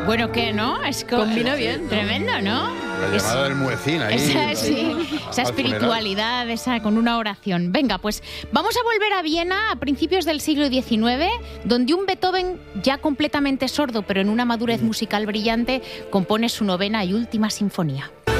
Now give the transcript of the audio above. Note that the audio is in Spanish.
Bueno, ¿qué, no? Combina bien. Tremendo, ¿no? La llamada del muecín ahí. Esa espiritualidad, con una oración. Venga, pues vamos a volver a Viena a principios del siglo XIX, donde un Beethoven ya completamente sordo, pero en una madurez musical brillante, compone su 9ª y última sinfonía.